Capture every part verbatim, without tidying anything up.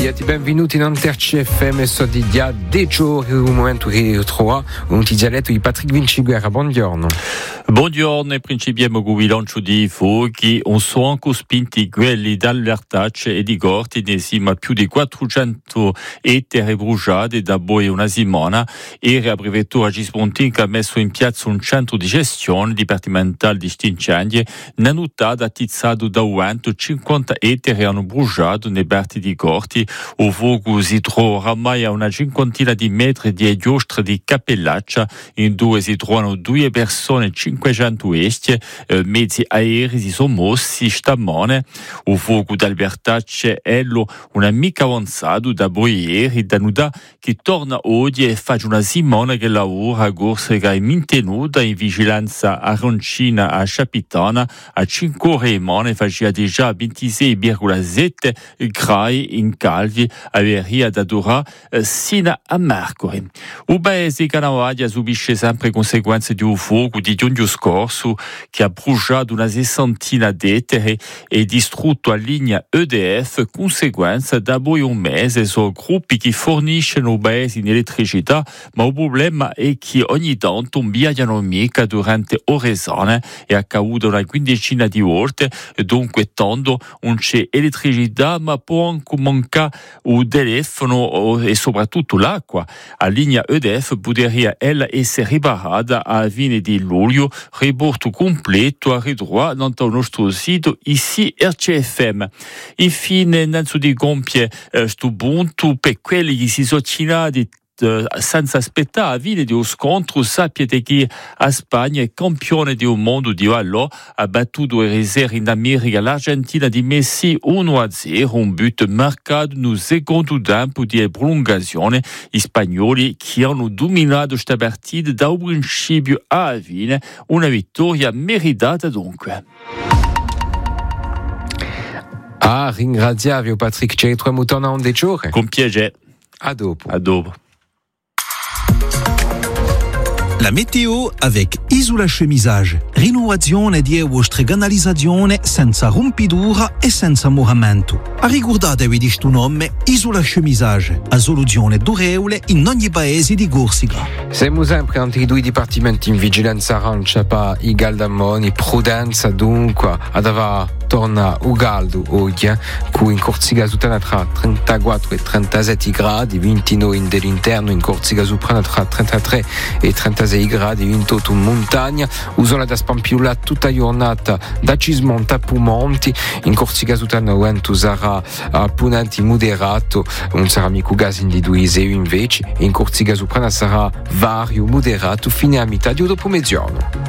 Siete benvenuti in Anterci F M so di dia de giorni un momento che trovo un dialetto di Patrick Vinciguerra. Buongiorno. Buongiorno e principiamo con il lancio di fuochi. Un suonco spinti quelli dall'Ertace e di Gorti ne sima più di quattrocento ettari bruciati da poi una settimana e la prefettura Gismontin che ha messo in piazza un centro di gestione dipartimentale di stincendi nanutata attizzato da cinquanta ettari hanno bruciato nei parti di Gorti. O fuoco si trova oramai a una cinquantina di metri di giostra di Cappellaccia, in due si trovano due persone, cinquecento estie, eh, mezzi aerei si sono mossi stamane. O fuoco dall'Ertace è una mica avanzato da ieri, da nuda che torna oggi e fa una settimana che lavora a Gorse che è mantenuta in vigilanza arancina a Capitana a cinque ore e mane faceva già ventisei virgola sette gradi in Calvi a Veria da Dura eh, sino a Mercuri. Il paese Canavadia subisce sempre conseguenze di un fuoco di giugno scorso che ha bruciato una sessantina di ettari e distrutto la linea E D F, conseguenza da poi un mese sono gruppi che forniscono il paese in elettricità, ma il problema è che ogni tanto un bigliano mica durante ore sane è accaduto una quindicina di volte, dunque tanto non c'è elettricità ma può anche mancare il telefono e soprattutto l'acqua. La linea E D F potrebbe ella essere riparata a fine di luglio, riporto completo a ritrovare nel nostro sito ici R C F M. Infine, innanzitutto di compie questo punto per quelli che si sono chinati senza aspettare la fine di un scontro. Sapete che a Spagna è campione del mondo di allora, ha battuto e reserve in America l'Argentina di Messi uno a zero, un but marcato nel secondo tempo di prolungazione. Gli spagnoli che hanno dominato questa partita da un principio alla fine, una vittoria meritata dunque. Ah, ringraziavi Patrick, ci ritroviamo tornare un giorni. Con piacere. A dopo. A dopo. La météo avec Isola Chemisage. Rinnovazione di vostra canalizzazione senza rompidura e senza moramento. A ricordatevi di sto nome Isola Chemisage, a soluzione durevole in ogni paese di Corsica. Siamo sempre anche i due dipartimenti in vigilanza arancia per i galdamoni, prudenza dunque, ad avere torna o caldo oggi, con in Corsica Sutana tra trentaquattro e trentasette gradi, ventinove dell'interno, in Corsica Suprana tra trentatré e trentasei gradi, in tutto in montagna, usola da Spampiula tutta giornata da Cismonte a Pumonti, in Corsica Sutana il vento sarà a punenti moderato, non sarà mica gas in di due e invece, in Corsica Suprana sarà vario moderato fino a metà di dopo mezzogiorno.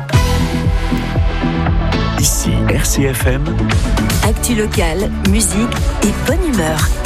Ici R C F M. Actu local, musique et bonne humeur.